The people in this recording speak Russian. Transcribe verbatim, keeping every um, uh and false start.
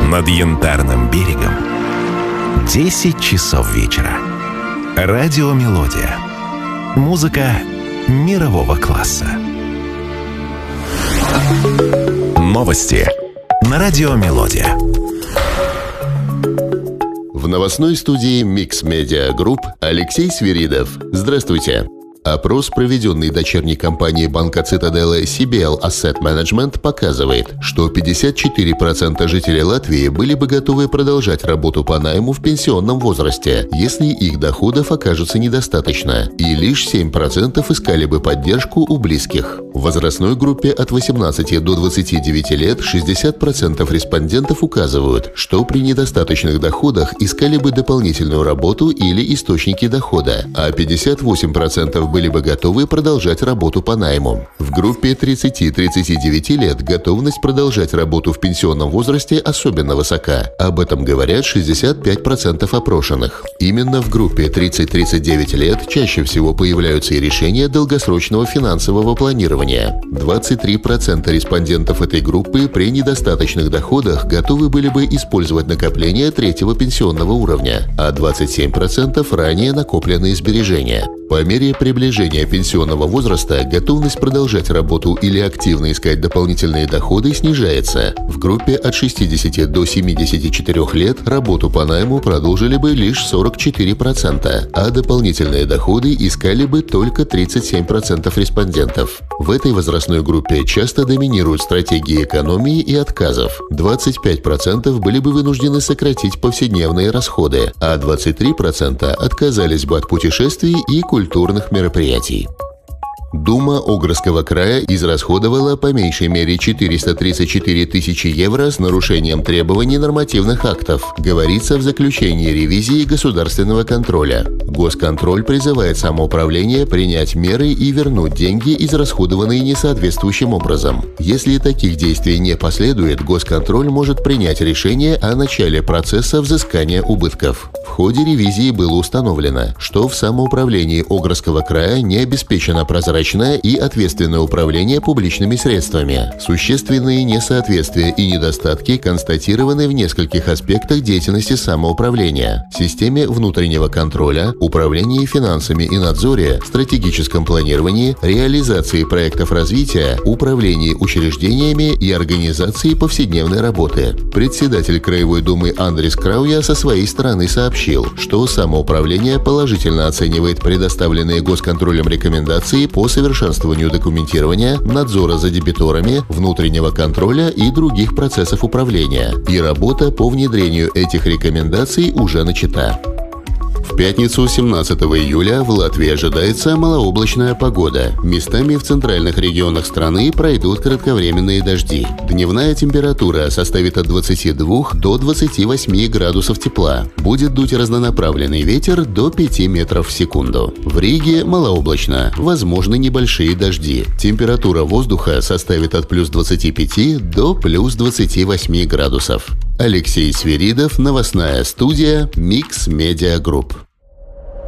Над Янтарным берегом десять часов вечера. Радиомелодия. Музыка мирового класса. Новости на Радиомелодия. В новостной студии Mix Media Group Алексей Свиридов. Здравствуйте. Опрос, проведенный дочерней компанией банка Цитаделы си би эл Asset Management, показывает, что пятьдесят четыре процента жителей Латвии были бы готовы продолжать работу по найму в пенсионном возрасте, если их доходов окажется недостаточно, и лишь семь процентов искали бы поддержку у близких. В возрастной группе от восемнадцати до двадцати девяти лет шестьдесят процентов респондентов указывают, что при недостаточных доходах искали бы дополнительную работу или источники дохода, а пятьдесят восемь процентов были бы готовы продолжать работу по найму. В группе тридцати-тридцати девяти лет готовность продолжать работу в пенсионном возрасте особенно высока. Об этом говорят шестьдесят пять процентов опрошенных. Именно в группе тридцать-тридцать девять лет чаще всего появляются и решения долгосрочного финансового планирования. двадцать три процента респондентов этой группы при недостаточных доходах готовы были бы использовать накопления третьего пенсионного уровня, а двадцать семь процентов ранее накопленные сбережения. По мере приближения пенсионного возраста готовность продолжать работу или активно искать дополнительные доходы снижается. В группе от шестидесяти до семидесяти четырёх лет работу по найму продолжили бы лишь сорок четыре процента, а дополнительные доходы искали бы только тридцать семь процентов респондентов. В этой возрастной группе часто доминируют стратегии экономии и отказов. двадцать пять процентов были бы вынуждены сократить повседневные расходы, а двадцать три процента отказались бы от путешествий и культурных мероприятий. Дума Огрского края израсходовала по меньшей мере четыреста тридцать четыре тысячи евро с нарушением требований нормативных актов, говорится в заключении ревизии государственного контроля. Госконтроль призывает самоуправление принять меры и вернуть деньги, израсходованные несоответствующим образом. Если таких действий не последует, Госконтроль может принять решение о начале процесса взыскания убытков. В ходе ревизии было установлено, что в самоуправлении Огрского края не обеспечена прозрачность и ответственное управление публичными средствами. Существенные несоответствия и недостатки констатированы в нескольких аспектах деятельности самоуправления: системе внутреннего контроля, управлении финансами и надзоре, стратегическом планировании, реализации проектов развития, управлении учреждениями и организации повседневной работы. Председатель Краевой думы Андрис Крауя со своей стороны сообщил, что самоуправление положительно оценивает предоставленные Госконтролем рекомендации по совершенствованию документирования, надзора за дебиторами, внутреннего контроля и других процессов управления, и работа по внедрению этих рекомендаций уже начата. В пятницу, семнадцатого июля, в Латвии ожидается малооблачная погода. Местами в центральных регионах страны пройдут кратковременные дожди. Дневная температура составит от двадцати двух до двадцати восьми градусов тепла. Будет дуть разнонаправленный ветер до пяти метров в секунду. В Риге малооблачно, возможны небольшие дожди. Температура воздуха составит от плюс двадцати пяти до плюс двадцати восьми градусов. Алексей Свиридов, новостная студия Mix Media Group.